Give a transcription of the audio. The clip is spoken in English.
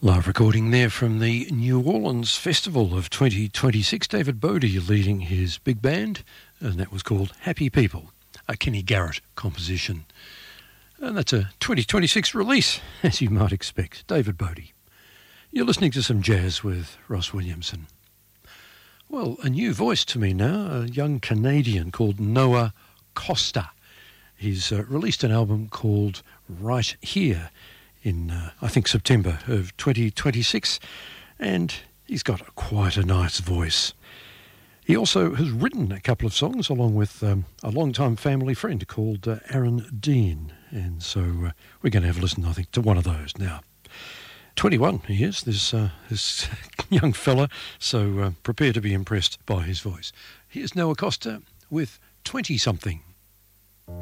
Live recording there from the New Orleans Festival of 2026. David Bodie leading his big band, and that was called Happy People, a Kenny Garrett composition. And that's a 2026 release, as you might expect. David Bodie. You're listening to some jazz with Ross Williamson. Well, a new voice to me now, a young Canadian called Noah Costa. He's released an album called Right Here in, I think, September of 2026, and he's got quite a nice voice. He also has written a couple of songs along with a long-time family friend called Aaron Dean, and so we're going to have a listen, I think, to one of those now. 21 he is, this young fella, so prepare to be impressed by his voice. Here's Noah Costa with 20-something.